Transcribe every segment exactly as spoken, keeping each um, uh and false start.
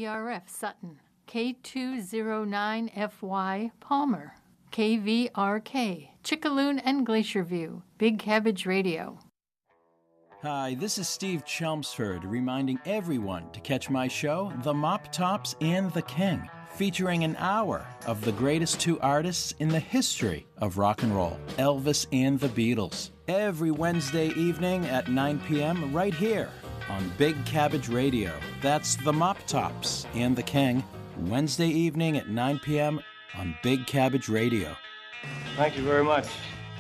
R F Sutton, K two oh nine F Y Palmer, K V R K, Chickaloon and Glacier View, Big Cabbage Radio. Hi, this is Steve Chelmsford reminding everyone to catch my show, The Mop Tops and the King, featuring an hour of the greatest two artists in the history of rock and roll, Elvis and the Beatles, every Wednesday evening at nine p.m. right here on Big Cabbage Radio. That's The Mop Tops and the King, Wednesday evening at nine p.m. on Big Cabbage Radio. Thank you very much.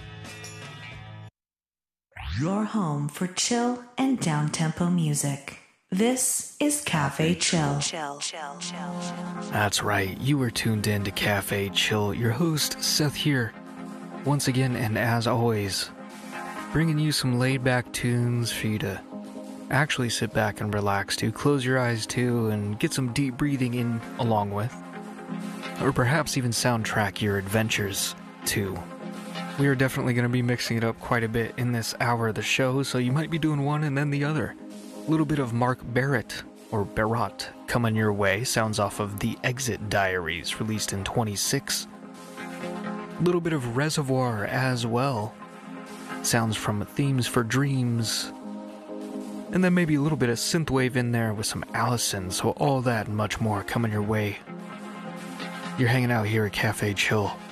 Your home for chill and down-tempo music. This is Cafe Chill. Chill, chill, chill. That's right, you are tuned in to Cafe Chill. Your host, Seth here, once again and as always, bringing you some laid-back tunes for you to actually sit back and relax to, close your eyes to, and get some deep breathing in along with, or perhaps even soundtrack your adventures to. We are definitely going to be mixing it up quite a bit in this hour of the show, so you might be doing one and then the other. A little bit of Mark Barrett, or Barrett, coming your way. Sounds off of The Exit Diaries, released in twenty-six. A little bit of Reservoir as well. Sounds from Themes for Dreams. And then maybe a little bit of synthwave in there with some Allison, so all that and much more coming your way. You're hanging out here at Cafe Chill.